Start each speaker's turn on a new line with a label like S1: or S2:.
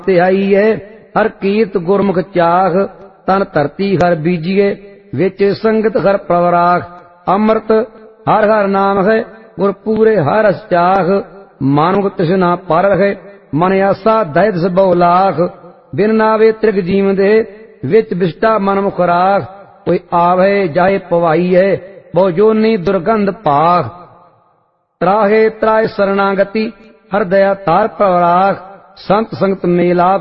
S1: ਧਿਆਈਏ ਹਰ ਕੀਰਤ ਗੁਰਮੁਖ ਚਾਖ ਤਨ ਧਰਤੀ ਹਰ ਬੀਜੀਏ ਵਿੱਚ ਸੰਗਤ ਹਰ ਪ੍ਰਵਰਾਖ ਅੰਮ੍ਰਿਤ ਹਰ ਹਰ ਨਾਮ ਹੈ ਗੁਰ ਪੂਰੇ ਹਰ ਰਸ ਚਾਖ ਮਾਨੁਖ ਤ੍ਰਿਸ਼ਨਾ ਪਰ ਰਹੇ ਮਨ ਆਸਾ ਦਇਤ ਸਭਉ ਲਾਖ ਬਿਨ ਨਾਵੇ ਤ੍ਰਿਗ ਜੀਵ ਦੇ ਵਿੱਚ ਵਿਸ਼ਟਾ ਮਨ ਮੁਖ ਰਾਖ ਕੋਈ ਆਵੇ ਜਾਏ ਪਵਾਈਏ ਬਹੁ ਜੋਨੀ ਦੁਰਗੰਧ ਭਾਖ ਤਰਾਹੇ ਤਰਾਏ ਸਰਣਾਗਤੀ ਹਰ ਦਇਆ ਤਾਰ ਪ੍ਰਵਰਾਖ ਸੰਤ ਸੰਗਤ ਮੇਲਾਪ